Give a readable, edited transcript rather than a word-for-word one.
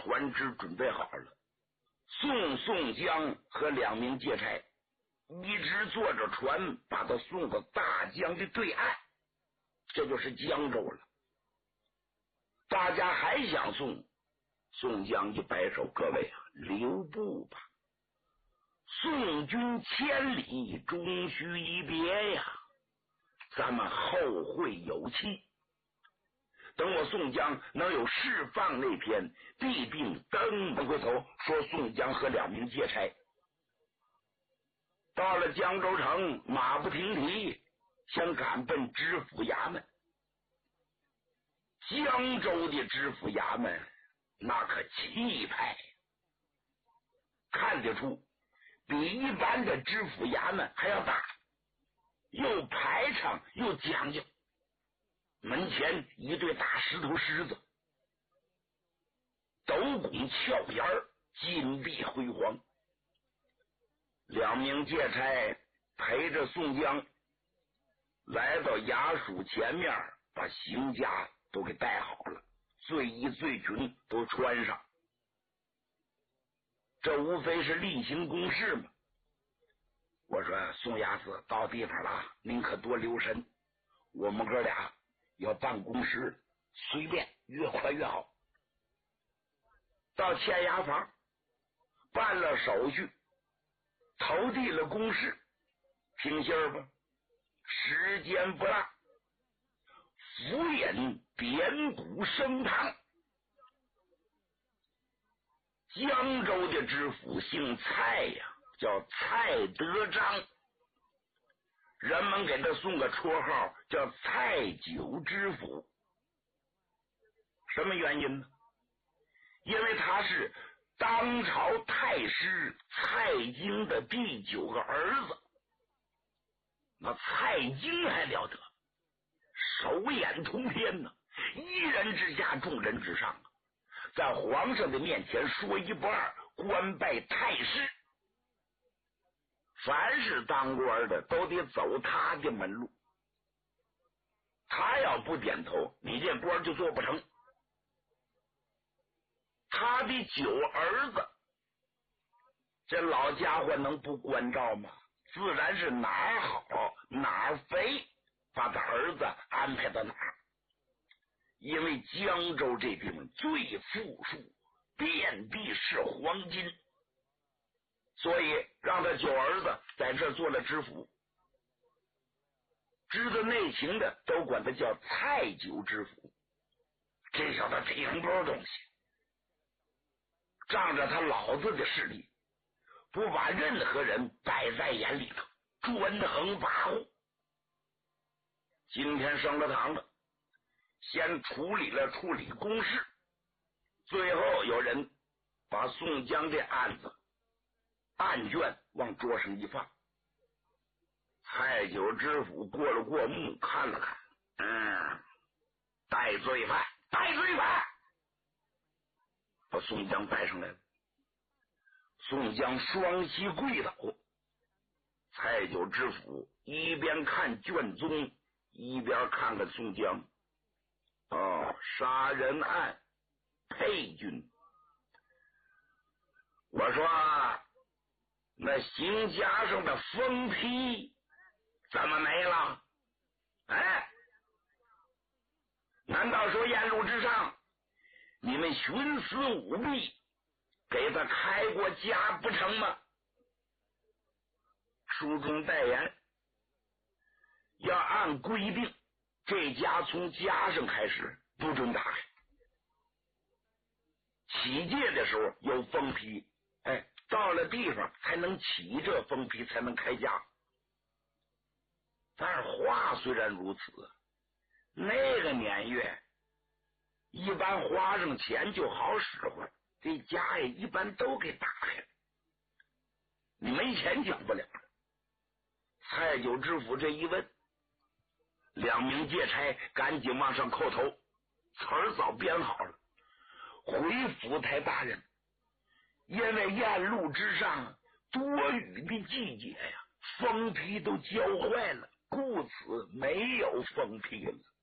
船只准备好了，宋江和2名劫差一直坐着船，把他送到大江的对岸，这就是江州了。大家还想送，宋江一摆手，各位啊，留步吧，送君千里，终须一别呀，咱们后会有期。等我宋江能有释放那天，必定登回头说宋江和2名劫差。到了江州城，马不停蹄，想赶奔知府衙门。江州的知府衙门那可气派，看得出比一般的知府衙门还要大，又排场又讲究。门前一对大石头狮子，斗拱翘檐，金碧辉煌。2名劫差陪着宋江来到衙署前面，把行枷都给带好了，罪衣罪裙都穿上，这无非是例行公事嘛。我说宋押司到地方了，您可多留神，我们哥俩要办公事，随便，越快越好。到县衙房办了手续，投递了公事，听信儿吧，时间不大，府尹点鼓升堂。江州的知府姓蔡呀，叫蔡德章，人们给他送个绰号叫蔡九知府。什么原因呢？因为他是当朝太师蔡京的第9个儿子。那蔡京还了得，手眼通天呢，一人之下，众人之上，在皇上的面前说一不二，官拜太师。凡是当官的都得走他的门路，他要不点头，你这官就做不成。他的9儿子，这老家伙能不关照吗？自然是哪儿好哪儿肥，把他儿子安排到哪儿。因为江州这地方最富庶，遍地是黄金，所以让他9儿子在这做了知府。知道内情的都管他叫蔡九知府。这小子挺多东西，仗着他老子的势力，不把任何人摆在眼里头，专横跋扈。今天升了堂了，先处理公事，最后有人把宋江这案子案卷往桌上一放。蔡九知府过了过目，看了看，带罪犯，把宋江带上来了。宋江双膝跪倒，蔡九知府一边看卷宗，一边看看宋江。杀人案配军。我说那行枷上的封批怎么没了？难道说沿路之上你们徇私舞弊，给他开过枷不成吗？书中代言，要按规定，这枷从枷上开始不准打开，起戒的时候有封批，到了地方才能起这封批，才能开枷。但是话虽然如此，那个年月一般花上钱就好使唤，这枷也一般都给打开了，你没钱讲不了。蔡九知府这一问，2名劫差赶紧往上叩头，词儿早编好了，回府台大人，因为沿路之上多雨的季节呀，封批都浇坏了，故此没有封批了。